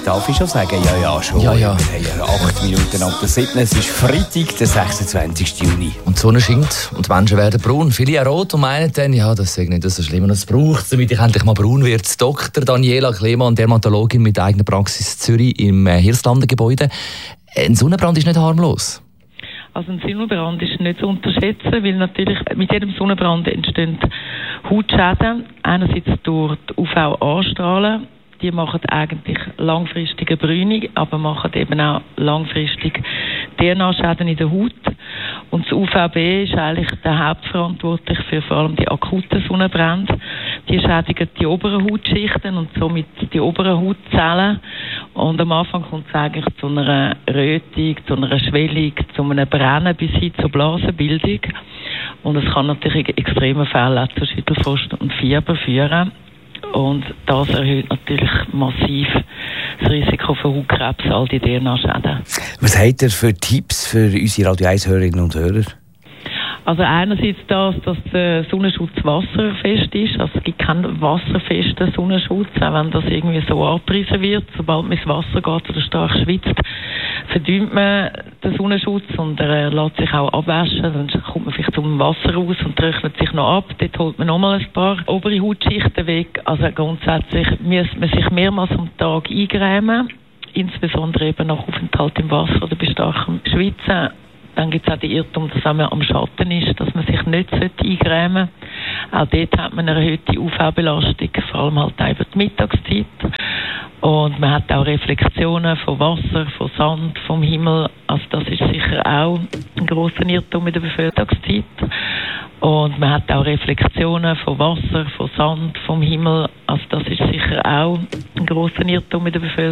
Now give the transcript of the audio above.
Darf ich schon sagen? Ja, schon. Ja. Wir haben 8 Minuten ab der 7. Es ist Freitag, der 26. Juni. Und die Sonne scheint und die Menschen werden braun. Viele ja rot und meinen dann, ja, das ist nicht so schlimm. Und das braucht es, damit ich endlich mal braun werde. Dr. Daniela Klemann, Dermatologin mit eigener Praxis in Zürich im Hirslanden-Gebäude. Ein Sonnenbrand ist nicht harmlos. Also ein Sonnenbrand ist nicht zu unterschätzen, weil natürlich mit jedem Sonnenbrand entstehen Hautschäden. Einerseits durch die UV-A-Strahlen. Die machen eigentlich langfristige Brünung, aber machen eben auch langfristig DNA-Schäden in der Haut. Und das UVB ist eigentlich der Hauptverantwortlich für vor allem die akuten Sonnenbrände. Die schädigen die oberen Hautschichten und somit die oberen Hautzellen. Und am Anfang kommt es eigentlich zu einer Rötung, zu einer Schwellung, zu einem Brennen bis hin zur Blasenbildung. Und es kann natürlich in extremen Fällen auch zu Schüttelfrost und Fieber führen. Und das erhöht natürlich massiv das Risiko für Hautkrebs, all die DNA-Schäden. Was habt ihr für Tipps für unsere Radio 1-Hörerinnen und Hörer? Also einerseits das, dass der Sonnenschutz wasserfest ist. Also es gibt keinen wasserfesten Sonnenschutz, auch wenn das irgendwie so angepriesen wird. Sobald man ins Wasser geht oder stark schwitzt, verdünnt man den Sonnenschutz und er lässt sich auch abwaschen. Dann kommt man vielleicht zum Wasser raus und trocknet sich noch ab. Dort holt man nochmal ein paar obere Hautschichten weg. Also grundsätzlich müsste man sich mehrmals am Tag eingrämen, insbesondere eben nach Aufenthalt im Wasser oder bei starkem Schwitzen. Dann gibt es auch den Irrtum, dass wenn man am Schatten ist, dass man sich nicht eingrämen sollte. Auch dort hat man eine erhöhte UV-Belastung, vor allem halt über die Mittagszeit. Und man hat auch Reflexionen von Wasser, von Sand, vom Himmel. Also das ist sicher auch ein grosser Irrtum in der Bevölkerungszeit. Und man hat auch Reflexionen von Wasser, von Sand, vom Himmel. Also das ist sicher auch ein grosser Irrtum in der Bevölkerung.